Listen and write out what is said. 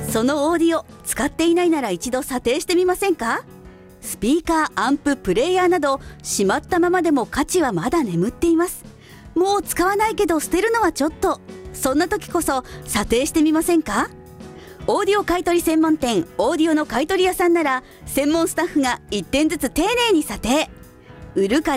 そのオーディオ使っていないなら一度査定してみませんか？スピーカー、アンプ、プレイヤーなどしまったままでも価値はまだ眠っています。もう使わないけど捨てるのはちょっと、そんな時こそ査定してみませんか？オーディオ買取専門店オーディオの買取屋さんなら専門スタッフが1点ずつ丁寧に査定。売るか